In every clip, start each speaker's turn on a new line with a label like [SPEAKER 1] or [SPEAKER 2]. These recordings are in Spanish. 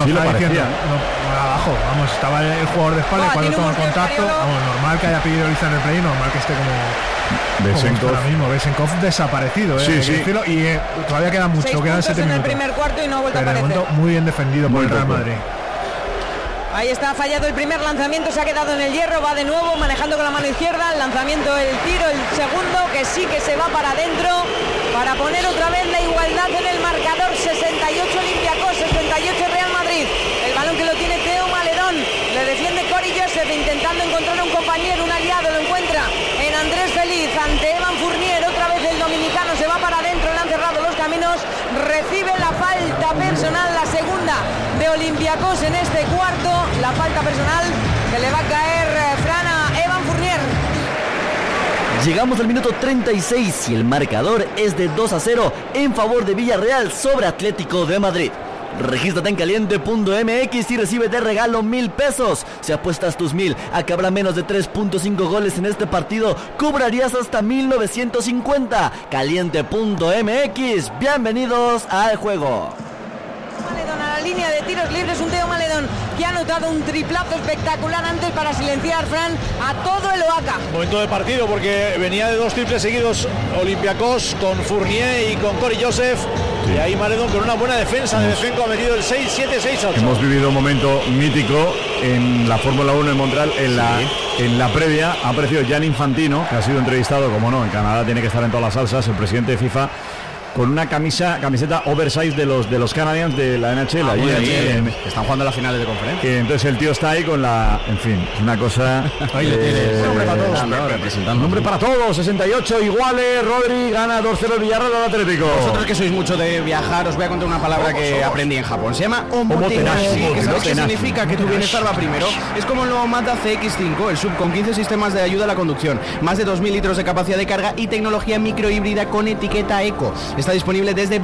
[SPEAKER 1] sí lo parecía.
[SPEAKER 2] Abajo, vamos, estaba el jugador de espalda cuando toma contacto. Vamos, normal que haya pedido el en el play, normal que esté como ahora mismo. Besenkov desaparecido,
[SPEAKER 1] sí.
[SPEAKER 2] Decirlo, y todavía queda mucho, quedan 7 minutos.
[SPEAKER 3] En el primer cuarto y no ha vuelto a aparecer.
[SPEAKER 2] Momento, muy bien defendido por el Real Madrid.
[SPEAKER 3] Ahí está, fallado el primer lanzamiento, se ha quedado en el hierro, va de nuevo manejando con la mano izquierda, el lanzamiento, el tiro, el segundo, que sí que se va para adentro, para poner otra vez la igualdad en el marcador. 68 Olympiacos, 68 Real Madrid. El balón que lo tiene Theo Maledón, le defiende Cory Joseph, intentando encontrar un compañero, un aliado, lo encuentra en Andrés Feliz, ante Evan Fournier, otra vez el dominicano se va para adentro, le han cerrado los caminos, recibe la falta personal, la segunda de Olympiacos en este cuarto, la falta personal que le va a caer Fran a Evan Fournier.
[SPEAKER 4] Llegamos al minuto 36 y el marcador es de 2-0 en favor de Villarreal sobre Atlético de Madrid. Regístrate en caliente.mx y recibe de regalo 1,000 pesos. Si apuestas tus 1,000 a que habrá menos de 3.5 goles en este partido, cobrarías hasta 1,950. Caliente.mx, bienvenidos al juego.
[SPEAKER 3] Maledón a la línea de tiros libres, un Theo Maledón que ha anotado un triplazo espectacular antes para silenciar, Fran, a todo el Oaca.
[SPEAKER 5] Momento de partido porque venía de 2 triples seguidos Olympiacos con Fournier y con Cory Joseph. Sí. Y ahí Maledón con una buena defensa de Defenco ha metido el 6-7-6-8.
[SPEAKER 1] Hemos vivido un momento mítico en la Fórmula 1 en Montreal, en la previa. Ha aparecido Gianni Infantino, que ha sido entrevistado, como no, en Canadá tiene que estar en todas las salsas, el presidente de FIFA, con una camiseta oversize de los Canadiens de la NHL.
[SPEAKER 6] Están jugando las finales de conferencia.
[SPEAKER 1] Entonces el tío está ahí con la... En fin, es una cosa... Nombre para todos, 68 iguales. Rodri gana 2-0 el Villarreal al Atlético.
[SPEAKER 6] Vosotros que sois mucho de viajar, os voy a contar una palabra que aprendí en Japón. Se llama omotenashi, que significa que tu bienestar va primero. Es como el nuevo Mazda CX-5, el sub con 15 sistemas de ayuda a la conducción, más de 2.000 litros de capacidad de carga y tecnología microhíbrida con etiqueta eco. Está disponible desde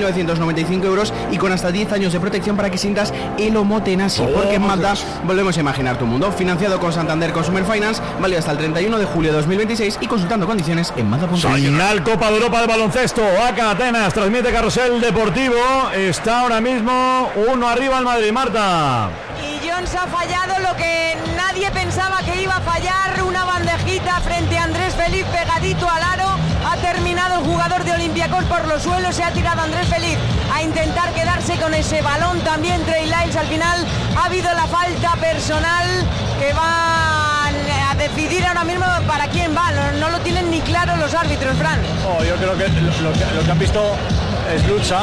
[SPEAKER 6] 29.995 euros y con hasta 10 años de protección para que sientas el omotenashi. Porque en Mazda volvemos a imaginar tu mundo. Financiado con Santander Consumer Finance, válido hasta el 31 de julio de 2026 y consultando condiciones en Mazda.es.
[SPEAKER 1] Final Copa de Europa de baloncesto. Oaca Atenas transmite Carrusel Deportivo. Está ahora mismo 1 arriba el Madrid. Marta.
[SPEAKER 3] Y Jones ha fallado lo que nadie pensaba que iba a fallar, una bandejita frente a Andrés Feliz pegadito al aro. Ha terminado el jugador de Olympiacos por los suelos, se ha tirado Andrés Feliz a intentar quedarse con ese balón. También Trey Lyles, al final ha habido la falta personal que va a decidir ahora mismo para quién va. No lo tienen ni claro los árbitros, Fran.
[SPEAKER 5] Yo creo que lo que han visto es lucha.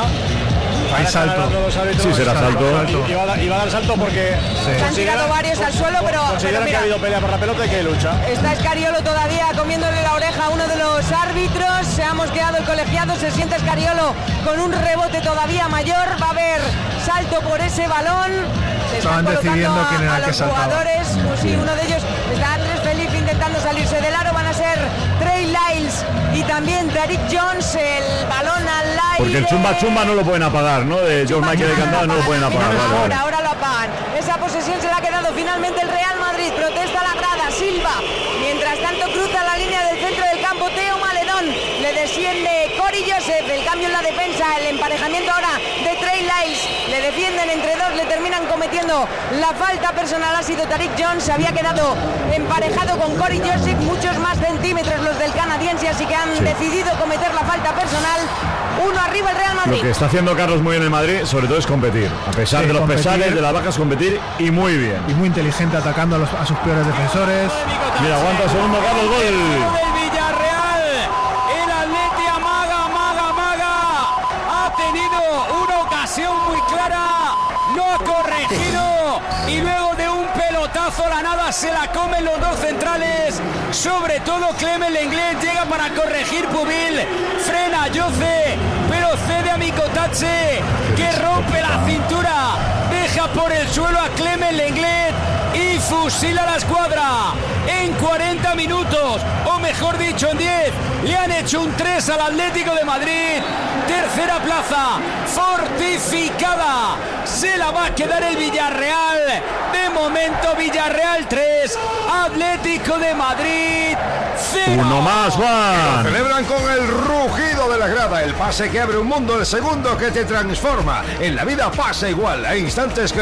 [SPEAKER 2] Hay salto.
[SPEAKER 1] Sí, será salto.
[SPEAKER 5] Y va a dar salto porque
[SPEAKER 3] se han tirado varios al suelo, pero
[SPEAKER 5] mira, que ha habido pelea por la pelota y que hay lucha.
[SPEAKER 3] Está Escariolo todavía comiéndole la oreja a uno de los árbitros. Se ha mosqueado el colegiado, se siente Escariolo con un rebote todavía mayor. Va a haber salto por ese balón. Se están
[SPEAKER 2] decidiendo quién era
[SPEAKER 3] a
[SPEAKER 2] el que
[SPEAKER 3] los
[SPEAKER 2] saltaba.
[SPEAKER 3] Jugadores, pues sí, uno de ellos está Andrés Felipe intentando salirse del aro. Van a ser Trey Lyles y también Tariq Jones. El balón al aire.
[SPEAKER 1] Porque el chumba no lo pueden apagar, ¿no? De George Michael de Cantado no lo pueden apagar.
[SPEAKER 3] Ahora lo apagan. Esa posesión se la ha quedado finalmente el Real Madrid. Protesta la grada, Silva. Mientras tanto cruza la línea del centro del campo Theo Maledón. Le desciende Cory Joseph. El cambio en la defensa, el emparejamiento ahora de Trey Lyles. Le defienden entre dos, le terminan cometiendo la falta personal. Ha sido Tariq Jones. Se había quedado emparejado con Cory Joseph. Muchos más centímetros los del canadiense, así que han decidido cometer la falta personal. 1 arriba el Real Madrid.
[SPEAKER 1] Lo que está haciendo Carlos muy bien en Madrid, sobre todo es competir. A pesar de los pesares, de las bajas, competir y muy bien.
[SPEAKER 2] Y muy inteligente atacando a sus peores defensores.
[SPEAKER 1] Mira, aguanta el segundo, Carlos, gol.
[SPEAKER 7] El Villarreal, el Atleti amaga. Ha tenido una ocasión muy clara, no ha corregido y luego de un pelotazo la nada se la comen los dos centrales. Sobre todo Clement Lenglet llega para corregir Pubil, frena a Jose, pero cede a Mikotache, que rompe la cintura, deja por el suelo a Clement Lenglet y fusila la escuadra. En 40 minutos, o mejor dicho en 10, le han hecho un 3 al Atlético de Madrid. Tercera plaza fortificada, se la va a quedar el Villarreal. De momento Villarreal 3, Atlético de Madrid 0.
[SPEAKER 1] Uno más, Juan.
[SPEAKER 8] Lo celebran con el rugido de la grada, el pase que abre un mundo, el segundo que te transforma. En la vida pasa igual, hay instantes que